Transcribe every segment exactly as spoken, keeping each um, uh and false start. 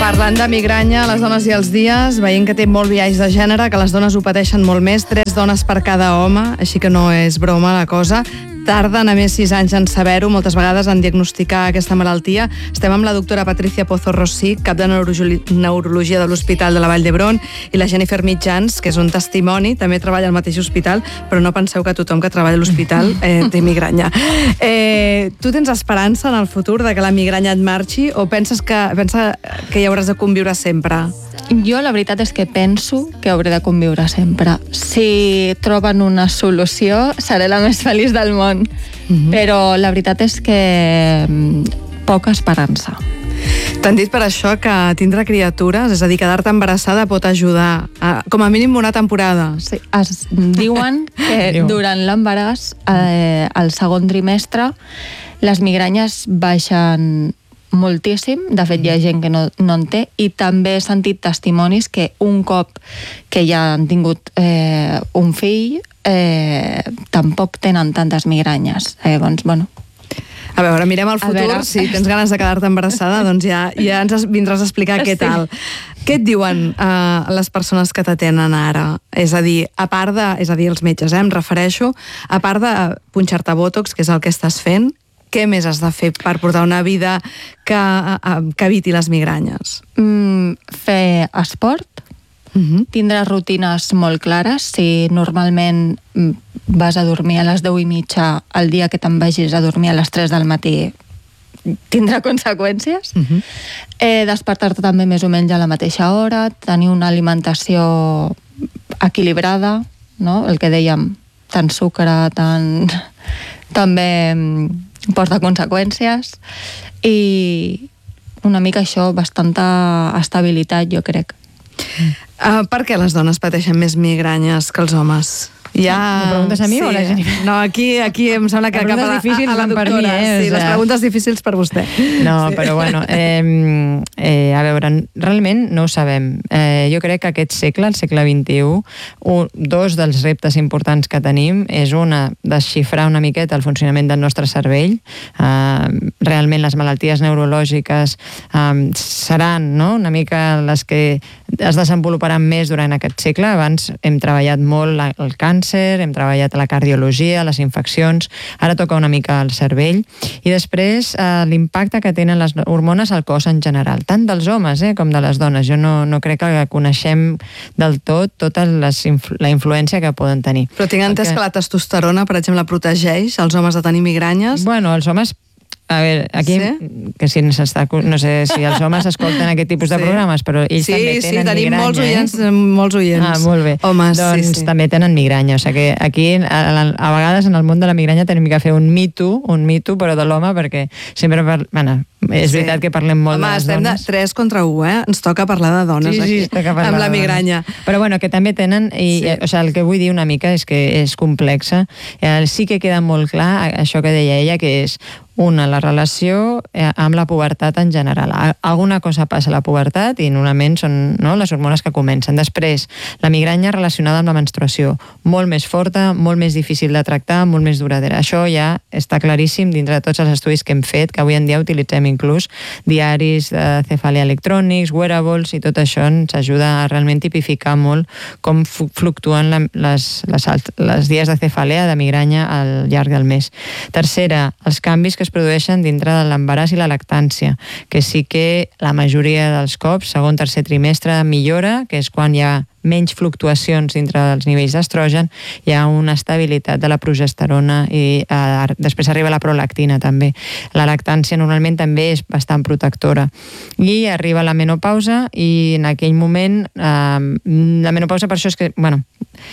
Parlant de migranya, les dones i els dies, veient que té molt biaix de gènere, que les dones ho pateixen molt més, tres dones per cada home, així que no és broma la cosa. Tarden a més sis anys en saber-ho, moltes vegades en diagnosticar aquesta malaltia. Estem amb la doctora Patricia Pozo Rosich, cap de Neurologia de l'Hospital de la Vall d'Hebron, i la Jennifer Mitjans, que és un testimoni, també treballa al mateix hospital, però no penseu que tothom que treballa a l'hospital eh, té migranya. Eh, tu tens esperança en el futur de que la migranya et marxi o penses que, pensa que hi hauràs de conviure sempre? Jo la veritat és que penso que hauré de conviure sempre. Si troben una solució, seré la més feliç del món. Mm-hmm. Però la veritat és que poca esperança. T'han dit per això que tindre criatures, és a dir, quedar-te embarassada pot ajudar, a, com a mínim una temporada. Sí, es diuen que durant l'embaràs, eh, al segon trimestre, les migranyes baixen moltíssim. De fet, hi ha gent que no, no en té, i també he sentit testimonis que un cop que ja han tingut eh, un fill, eh, tampoc tenen tantes migranyes. Eh, doncs, bueno, a veure, mirem el futur. Si tens ganes de quedar-te embarassada, doncs ja, ja ens vindràs a explicar què tal. Sí. Què et diuen uh, les persones que t'atenen ara? És a dir, a part de, és a dir, els metges, eh, em refereixo, a part de punxar-te Botox, que és el que estàs fent, què més has de fer per portar una vida que, que eviti les migranyes? Mm, fer esport, uh-huh. Tindre rutines molt clares. Si normalment vas a dormir a les deu i mitja, el dia que te'n vagis a dormir a les tres del matí tindrà conseqüències. Uh-huh. Eh, despertar-te també més o menys a la mateixa hora, tenir una alimentació equilibrada, no? El que dèiem, tant sucre, tant... també porta conseqüències, i una mica això, bastanta estabilitat, jo crec. Uh, per què les dones pateixen més migranyes que els homes? Ja... ¿Me preguntes a mi sí. o a la Jennifer? No, aquí, aquí em sembla que cap a, a, a la doctora. Mi, eh? Sí, o sea... les preguntes difícils per vostè. No, sí. Però bueno, eh, eh, a veure, realment no ho sabem. Eh, jo crec que aquest segle, el segle vint-i-u, un, dos dels reptes importants que tenim és una, desxifrar una miqueta el funcionament del nostre cervell. Eh, realment les malalties neurològiques eh, seran, no?, una mica les que es desenvoluparan més durant aquest segle. Abans hem treballat molt el càncer, hem treballat la cardiologia, les infeccions, ara toca una mica el cervell, i després eh, l'impacte que tenen les hormones al cos en general, tant dels homes eh, com de les dones. Jo no, no crec que coneixem del tot tota les influ la influència que poden tenir. Però tinc entès que... que la testosterona, per exemple, protegeix els homes de tenir migranyes? Bueno, els homes... A veure, aquí, sí? que si s'està, no sé si els homes escolten aquest tipus de sí. programes, però ells sí, també tenen sí, migranya. Molts oients, eh? molts oients. Ah, molt bé. Homes, doncs sí, sí. també tenen migranya. O sigui que aquí, a, a vegades, en el món de la migranya tenim que fer un mito, un mito, però de l'home, perquè sempre... Per... Bueno, és veritat sí. que parlem molt Home, de les dones. Home, estem de tres contra u, eh? Ens toca parlar de dones sí, sí, aquí, amb la migranya. Però bueno, que també tenen... I, sí. o sigui, el que vull dir una mica és que és complexa. Eh, sí que queda molt clar això que deia ella, que és una, la relació eh, amb la pubertat en general. Alguna cosa passa a la pubertat i normalment són no, les hormones que comencen. Després, la migranya relacionada amb la menstruació, molt més forta, molt més difícil de tractar, molt més duradera. Això ja està claríssim dintre de tots els estudis que hem fet, que avui en dia utilitzem inclús diaris de cefàlia electrònics, wearables, i tot això ens ajuda a realment tipificar molt com fluctuen la, les, les, les dies de cefàlia, de migranya al llarg del mes. Tercera, els canvis que es produeixen dintre de l'embaràs i la lactància, que sí que la majoria dels cops, segon, tercer trimestre, millora, que és quan hi ha menys fluctuacions dintre dels nivells d'estrogen, hi ha una estabilitat de la progesterona i eh, després arriba la prolactina també. La lactància normalment també és bastant protectora. I arriba la menopausa i en aquell moment eh, la menopausa, per això és que, bueno,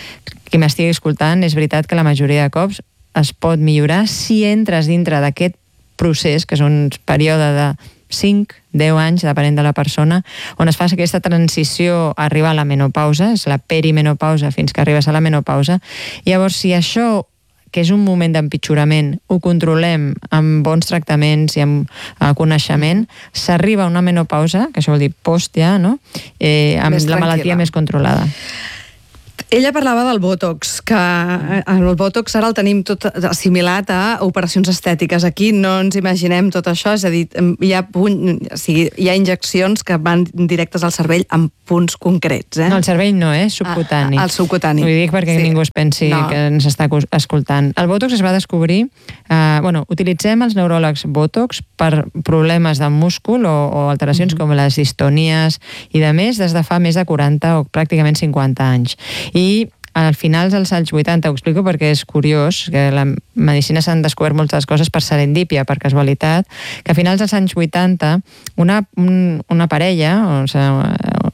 qui m'estigui escoltant, és veritat que la majoria de cops es pot millorar si entres dintre d'aquest procés, que és un període de cinc a deu anys, depenent de la persona, on es fa aquesta transició a arribar a la menopausa, és la perimenopausa fins que arribes a la menopausa. I llavors, si això, que és un moment d'empitjorament, ho controlem amb bons tractaments i amb uh, coneixement, s'arriba a una menopausa, que això vol dir post ja, no? Eh, amb la malaltia més controlada. Ella parlava del Botox, que el Botox ara el tenim tot assimilat a operacions estètiques. Aquí no ens imaginem tot això, és a dir, hi ha, punt, o sigui, hi ha injeccions que van directes al cervell en punts concrets. Eh? No, el cervell no, eh? Subcutani. Ah, el subcutani. Ho dic perquè sí. Ningú es pensi no. que ens està escoltant. El Botox es va descobrir... Eh, bueno, utilitzem els neuròlegs Botox per problemes de múscul o, o alteracions mm-hmm. com les distonies i de més des de fa més de quaranta o pràcticament cinquanta anys. I al final dels anys vuitanta, ho explico perquè és curiós, que la medicina s'han descobert moltes coses per serendípia, per casualitat, que a finals dels anys vuitanta una, un, una parella, o sigui,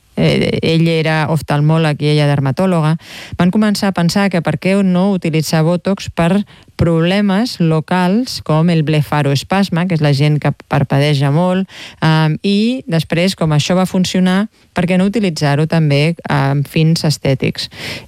ell era oftalmòleg i ella dermatòloga, van començar a pensar que per què no utilitzar Botox per problemes locals com el blefaroespasme, que és la gent que parpadeja molt, um, i després, com això va funcionar, per què no utilitzar-ho també amb fins estètics.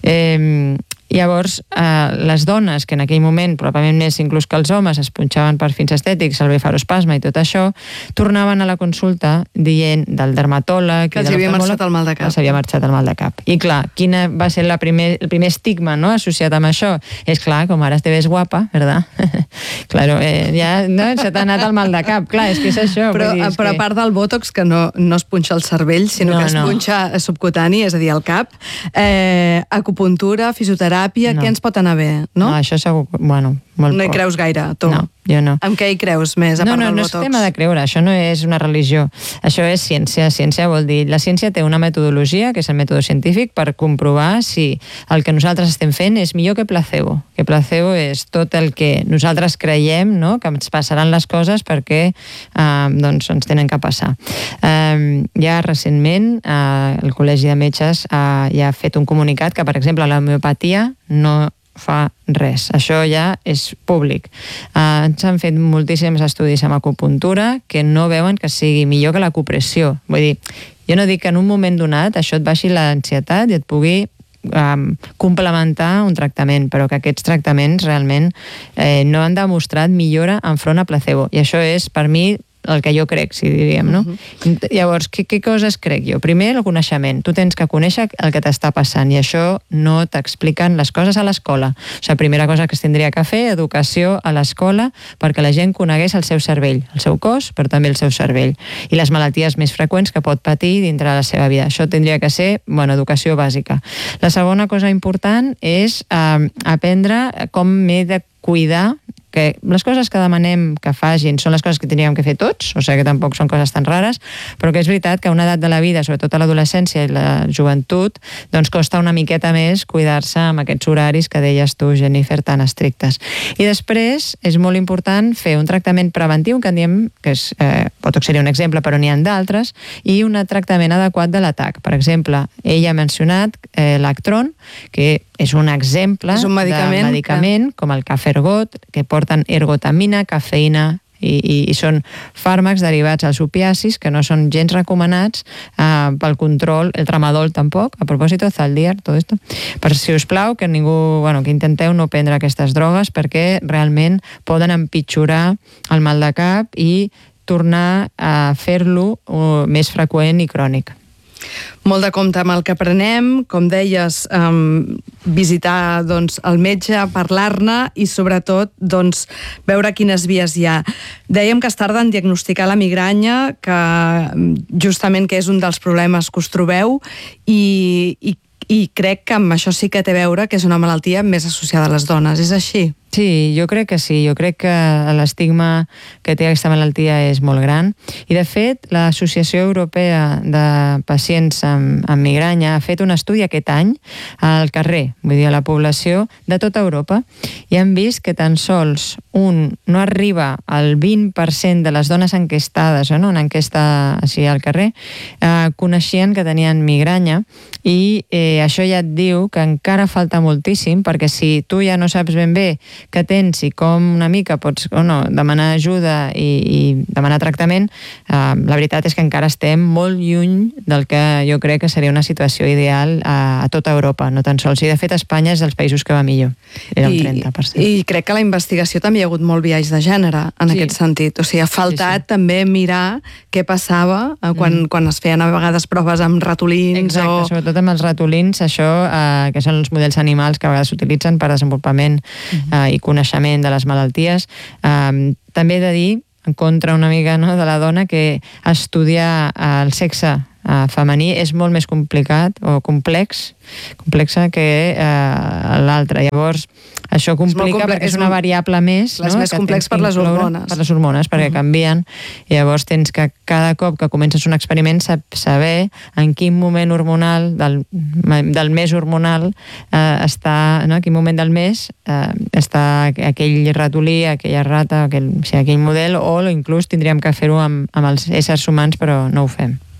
Eh, Llavors, eh, les dones, que en aquell moment, probablement més inclús que els homes, es punxaven per fins estètics, el blefaroespasme i tot això, tornaven a la consulta dient del dermatòleg... Que els havia marxat el mal de cap. Que els havia marxat el mal de cap. I clar, quina va ser la primer, el primer estigma, no?, associat amb això? És clar, com ara te ves guapa, ¿verdad? Claro, eh, ja no, se t'ha anat el mal de cap. Clar, és que és això. Però, dir, és però que... a part del Botox, que no, no es punxa el cervell, sinó no, que es no. punxa subcutani, és a dir, al cap, eh, acupuntura, fisioteràpia, no. Què ens pot anar bé, no? No, això segur, bueno, molt No hi poc. creus gaire, tu? No, jo no. Amb què hi creus més, a no, part no, del no Botox? No és tema de creure, això no és una religió. Això és ciència. Ciència vol dir... La ciència té una metodologia, que és el mètode científic, per comprovar si el que nosaltres estem fent és millor que placebo. Que placebo és tot el que nosaltres creiem, no?, que ens passaran les coses perquè eh, doncs ens tenen que passar. Eh, ja recentment eh, el Col·legi de Metges eh, ja ha fet un comunicat que, per exemple, l'homeopatia no fa res. Això ja és públic. Uh, s'han fet moltíssims estudis amb acupuntura que no veuen que sigui millor que l'acupressió. Vull dir, jo no dic que en un moment donat això et baixi l'ansietat i et pugui um, complementar un tractament, però que aquests tractaments realment eh, no han demostrat millora enfront a placebo. I això és, per mi, el que jo crec, si diríem, no? Uh-huh. Llavors, què, què coses crec jo? Primer, el coneixement. Tu tens que conèixer el que t'està passant i això no t'expliquen les coses a l'escola. O sigui, primera cosa que es tindria que fer, educació a l'escola perquè la gent conegués el seu cervell, el seu cos, però també el seu cervell. I les malalties més freqüents que pot patir dintre de la seva vida. Això tindria que ser, bueno, educació bàsica. La segona cosa important és eh, aprendre com m'he de cuidar, que les coses que demanem que facin són les coses que teníem que fer tots, o sigui que tampoc són coses tan rares, però que és veritat que a una edat de la vida, sobretot a l'adolescència i la joventut, doncs costa una miqueta més cuidar-se amb aquests horaris que deies tu, Jennifer, tan estrictes. I després és molt important fer un tractament preventiu, que en diem, que és, eh, Botox seria un exemple, però n'hi ha d'altres, i un tractament adequat de l'atac. Per exemple, ell ha mencionat eh, l'Actron, que és un exemple és un medicament, de medicament que... com el Cafergot, que porten ergotamina, cafeïna, i, i, i són fàrmacs derivats als opiacis que no són gens recomanats eh, pel control, el tramadol tampoc, a propòsit, Zaldiar, tot esto. Per si us plau, que ningú, bueno, que intenteu no prendre aquestes drogues perquè realment poden empitjorar el mal de cap i tornar a fer-lo uh, més freqüent i crònic. Molt de compte amb el que prenem, com deies, um, visitar doncs, el metge, parlar-ne i sobretot doncs, veure quines vies hi ha. Dèiem que es tarda en diagnosticar la migranya, que justament que és un dels problemes que us trobeu, i, i, i crec que amb això sí que té a veure que és una malaltia més associada a les dones. És així? Sí, jo crec que sí. Jo crec que l'estigma que té aquesta malaltia és molt gran. I, de fet, l'Associació Europea de Pacients amb, amb Migranya ha fet un estudi aquest any al carrer, vull dir, a la població de tota Europa, i han vist que tan sols un no arriba al vint per cent de les dones enquestades, no? Una enquesta així al carrer, eh, coneixien que tenien migranya, i eh, això ja et diu que encara falta moltíssim, perquè si tu ja no saps ben bé que tens i com una mica pots o no, demanar ajuda i, i demanar tractament, eh, la veritat és que encara estem molt lluny del que jo crec que seria una situació ideal a, a tota Europa, no tan sols. I de fet Espanya és dels països que va millor, era un trenta per cent. I, i crec que la investigació també hi ha hagut molt biaix de gènere en sí. aquest sentit, o sigui, ha faltat sí, sí. també mirar què passava quan, mm. quan es feien a vegades proves amb ratolins. Exacte, o... sobretot amb els ratolins, això, eh, que són els models animals que a vegades s'utilitzen per desenvolupament mm. eh, i coneixement de les malalties. Eh, també he de dir, en contra una mica, no, de la dona, que estudiar el sexe Uh, femení és molt més complicat o complex complexa que uh, l'altre. Llavors, això complica és perquè és una variable més. És no? més complex per les hormones. Per les hormones, perquè uh -huh. canvien. I llavors tens que cada cop que comences un experiment saber en quin moment hormonal, del, del mes hormonal, uh, està, no? En quin moment del mes uh, està aquell ratolí, aquella rata, aquell, o sigui, aquell model, o inclús tindríem que fer-ho amb, amb els éssers humans, però no ho fem.